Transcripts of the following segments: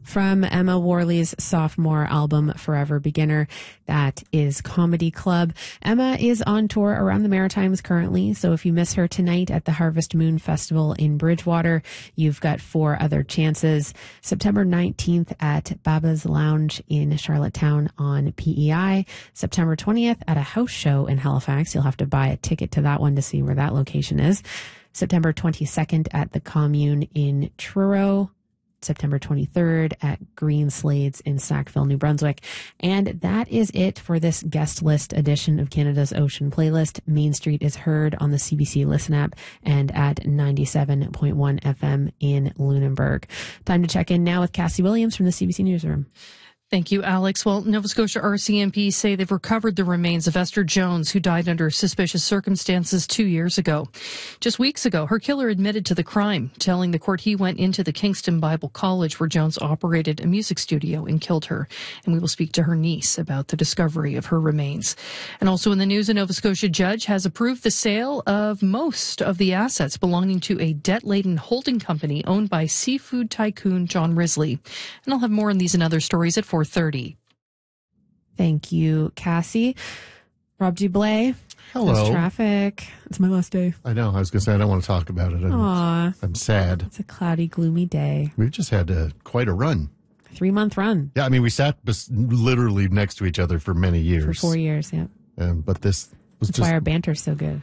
from Emma Worley's sophomore album, Forever Beginner. That is Comedy Club. Emma is on tour around the Maritimes currently, so if you miss her tonight at the Harvest Moon Festival in Bridgewater, you've got 4 other chances. September 19th at Baba's Lounge in Charlottetown on PEI. September 20th at a house show in Halifax. You'll have to buy a ticket to that one to see where that location is. September 22nd at the Commune in Truro. September 23rd at Green Slades in Sackville, New Brunswick. And that is it for this guest list edition of Canada's Ocean Playlist. Main Street is heard on the CBC Listen app and at 97.1 FM in Lunenburg. Time to check in now with Cassie Williams from the CBC Newsroom. Thank you, Alex. Well, Nova Scotia RCMP say they've recovered the remains of Esther Jones, who died under suspicious circumstances 2 years ago. Just weeks ago, her killer admitted to the crime, telling the court he went into the Kingston Bible College where Jones operated a music studio and killed her. And we will speak to her niece about the discovery of her remains. And also in the news, a Nova Scotia judge has approved the sale of most of the assets belonging to a debt-laden holding company owned by seafood tycoon John Risley. And I'll have more on these and other stories at 4:30. Thank you, Cassie. Rob Dublé. Hello. There's traffic. It's my last day. I know. I was going to say, I don't want to talk about it. I'm sad. It's a cloudy, gloomy day. We've just had quite a run. 3-month run. Yeah, I mean, we sat literally next to each other for many years. For 4 years, yeah. But this was That's why our banter's so good.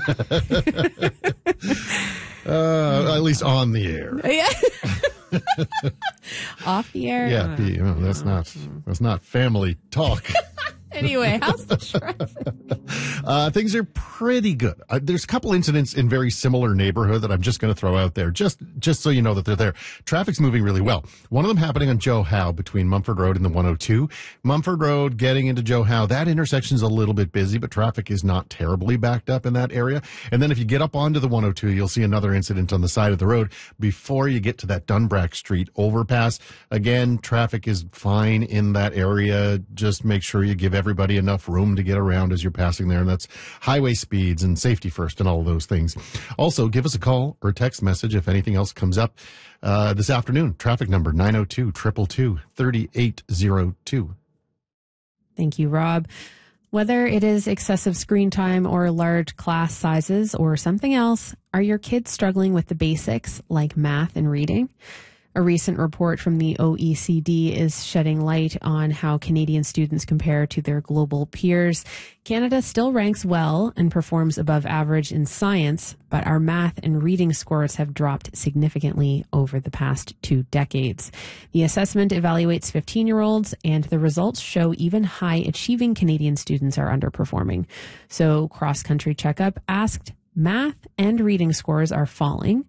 At least on the air. Yeah. Off the air? Yeah, that's not family talk. Anyway, how's the traffic? Things are pretty good. There's a couple incidents in very similar neighborhood that I'm just going to throw out there, just so you know that they're there. Traffic's moving really well. One of them happening on Joe Howe between Mumford Road and the 102. Mumford Road getting into Joe Howe, that intersection's a little bit busy, but traffic is not terribly backed up in that area. And then if you get up onto the 102, you'll see another incident on the side of the road before you get to that Dunbrack Street overpass. Again, traffic is fine in that area. Just make sure you give everybody enough room to get around as you're passing there, and that's highway speeds and safety first and all of those things. Also, give us a call or text message if anything else comes up this afternoon. Traffic number 902-222-3802. Thank you, Rob. Whether it is excessive screen time or large class sizes or something else, are your kids struggling with the basics like math and reading? A recent report from the OECD is shedding light on how Canadian students compare to their global peers. Canada still ranks well and performs above average in science, but our math and reading scores have dropped significantly over the past 2 decades. The assessment evaluates 15-year-olds, and the results show even high-achieving Canadian students are underperforming. So Cross Country Checkup asked, math and reading scores are falling.